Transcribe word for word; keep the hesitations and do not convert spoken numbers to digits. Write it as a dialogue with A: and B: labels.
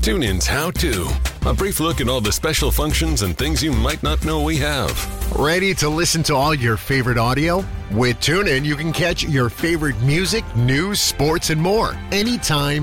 A: TuneIn's How To. A brief look at all the special functions and things you might not know we have.
B: Ready to listen to all your favorite audio? With TuneIn, you can catch your favorite music, news, sports, and more anytime,